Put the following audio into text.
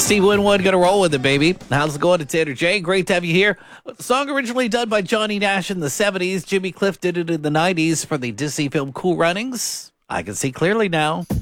Steve Winwood, gonna roll with it, baby. How's it going? It's Andrew J. Great to have you here. The song originally done by Johnny Nash in the 70s. Jimmy Cliff did it in the 90s for the Disney film Cool Runnings. I can see clearly now.